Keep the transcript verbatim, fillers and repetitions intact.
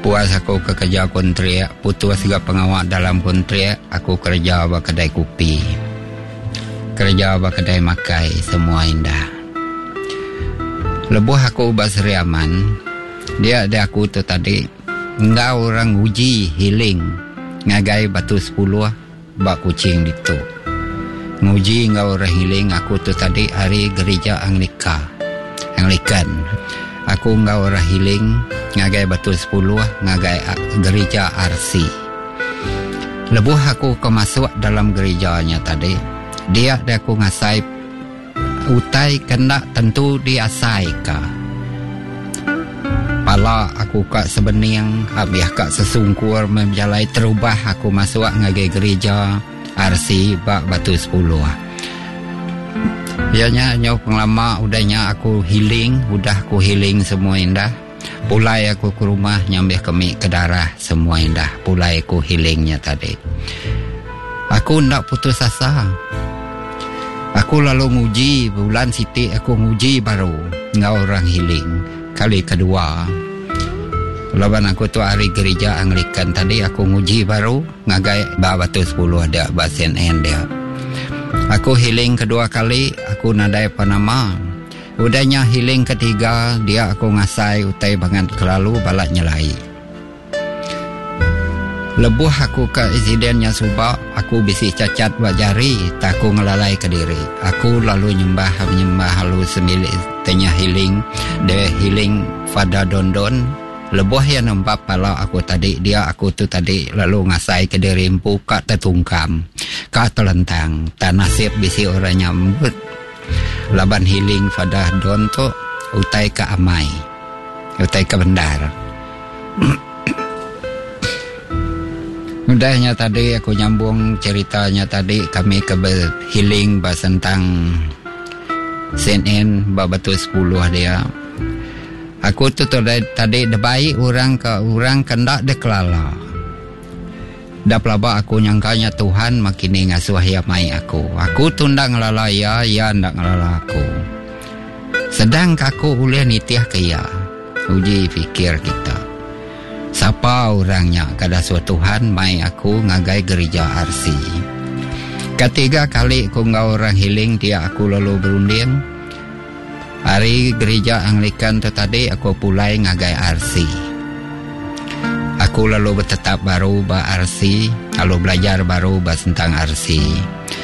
Puas aku ke kerja kontrak, putus juga pengawal dalam kontrak, aku kerja di kedai kopi. Kerja di kedai makai, semua indah. Lebuh aku basriaman, dia ada aku tu tadi, enggak orang uji healing, ngagai batu sepuluh, bak kucing itu. Nguji enggak orang healing, aku tu tadi hari gereja Anglika, Anglikan. Aku enggak orang healing, ngagai batu sepuluh, ngagai gereja R C. Lebuh aku ke masuk dalam gerejanya tadi. Dia ada aku ngasai utai kena tentu diasai ka. Pala aku kak sebening, habis kak sesungkur menjalai terubah aku masuk ngagai gereja R C bak batu sepuluh. Ianya nyaw penglama udahnya aku healing, udah aku healing semua indah. Pulai aku ke rumah nyambil kami ke darah semua indah. Pulai aku healingnya tadi. Aku ndak putus asa. Aku lalu nguji bulan siti aku nguji baru ngau orang healing. Kali kedua. Lawan aku tu hari gereja Anglikan tadi aku nguji baru ngagai batu sepuluh ada basen en dia. Aku healing kedua kali, aku nadai Panama. Udahnya healing ketiga, dia aku ngasai utai banget kelalu balak nyelai. Lebuh aku ke insidennya subak, aku bisi cacat wajari, tak aku ngelalai ke diri. Aku lalu nyembah, menyembah halu semilik tanya healing, de healing pada dondon. Lebuh yang nampak pala aku tadi, dia aku tu tadi lalu ngasai ke diri empu kak tertungkam, kak terlentang, tak nasib bisi orang nyambut. Laban healing pada don tu utai ke amai, utai ke bendar. Udahnya tadi aku nyambung ceritanya tadi kami ke healing bahas tentang C N N batu sepuluh dia. Aku tu tadi tadi debai orang ke orang kendak deklala. Dah pelaba aku nyangkanya Tuhan makin ngasuh ya mai aku. Aku tu ndak ngelala ya, ya ndak ngelala aku. Sedang aku boleh nitiah ke ya. Uji fikir kita. Siapa orangnya kada suatu Tuhan mai aku ngagai gereja R C. Ketiga kali aku ngau orang healing dia aku lalu berunding. Hari gereja Anglikan tu tadi aku pulai ngagai R C. Aku lalu bertetap baru ba R C, lalu belajar baru ba tentang R C.